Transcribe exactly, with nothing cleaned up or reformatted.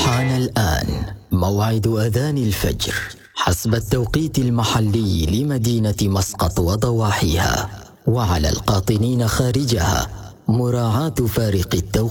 حان الآن موعد أذان الفجر حسب التوقيت المحلي لمدينة مسقط وضواحيها، وعلى القاطنين خارجها مراعاة فارق التوقيت.